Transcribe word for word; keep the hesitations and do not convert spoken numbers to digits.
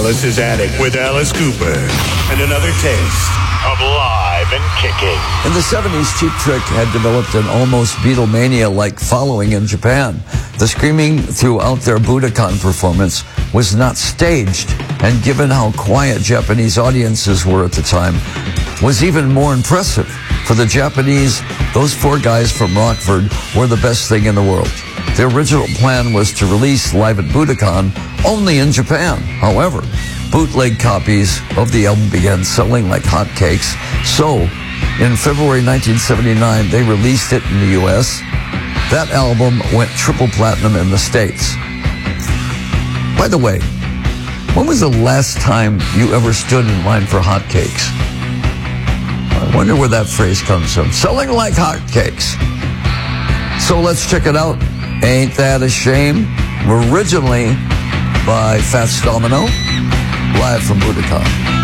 Alice's Attic with Alice Cooper. And another taste of live and kicking. In the seventies, Cheap Trick had developed an almost Beatlemania-like following in Japan. The screaming throughout their Budokan performance was not staged, and given how quiet Japanese audiences were at the time, was even more impressive. For the Japanese, those four guys from Rockford were the best thing in the world. The original plan was to release Live at Budokan only in Japan. However, bootleg copies of the album began selling like hotcakes. So, in February nineteen seventy-nine, they released it in the U S That album went triple platinum in the States. By the way, when was the last time you ever stood in line for hotcakes? I wonder where that phrase comes from. Selling like hotcakes. So let's check it out. Ain't That a Shame? Originally by Fats Domino, live from Budokan.